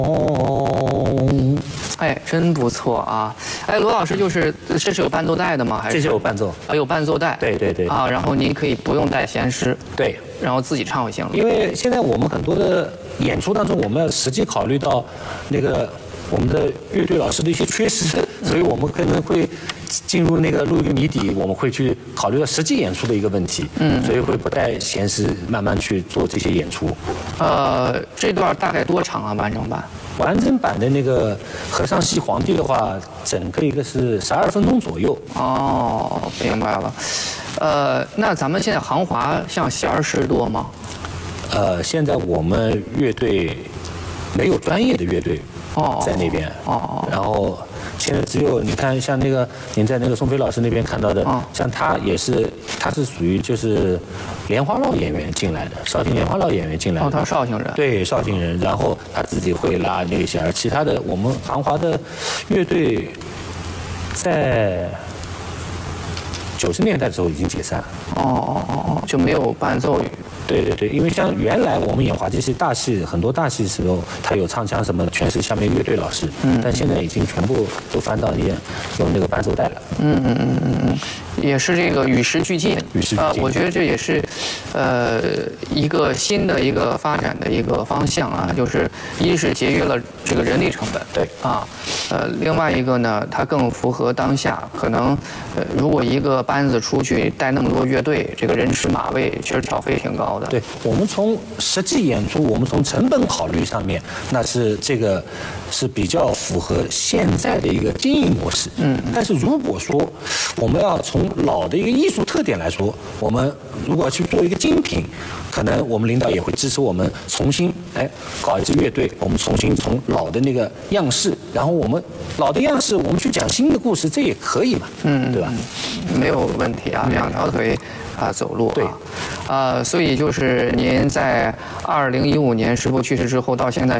哎，真不错啊！哎，罗老师这是有伴奏带的吗？还是这是有伴奏啊？有伴奏带。 对对对。 啊，然后您可以不用带弦师。 对。 然后自己唱就行了。 因为现在我们很多的演出当中，我们要实际考虑到那个我们的乐队老师的一些缺失，所以我们可能会进入那个录音谜底，我们会去考虑到实际演出的一个问题。所以会不带弦师慢慢去做这些演出。 这段大概多长啊？完整版？ 完整版的那个和尚戏皇帝的话，整个一个是12分钟左右。 哦，明白了。那咱们现在航华像弦儿师多吗？ 现在我们乐队没有专业的乐队在那边。然后现在只有你看，像那个您在那个宋飞老师那边看到的，像他是属于就是莲花落演员进来的，绍兴莲花落演员进来的。 他绍兴人。对， 绍兴人。然后他自己会拉那个弦儿，其他的我们航华的乐队在90年代的时候已经解散了。 就没有伴奏。 对对对，因为像原来我们演滑稽戏大戏，很多大戏的时候，他有唱腔什么，全是下面乐队老师。但现在已经全部都翻到用那个伴奏带了。 也是这个与时俱进。我觉得这也是一个新的一个发展的一个方向啊，就是一是节约了这个人力成本。 对啊。 另外一个呢，它更符合当下。可能如果一个班子出去带那么多乐队，这个人吃马喂，其实挑费挺高的。 对，我们从实际演出，我们从成本考虑上面，那是这个是比较符合现在的一个经营模式。但是如果说我们要从老的一个艺术特点来说，我们如果要去做一个精品，可能我们领导也会支持我们重新搞一支乐队，我们重新从老的那个样式，然后我们老的样式，我们去讲新的故事，这也可以嘛。对吧？ 没有问题啊，两条腿走路。对。所以就是您在2015年师傅去世之后到现在。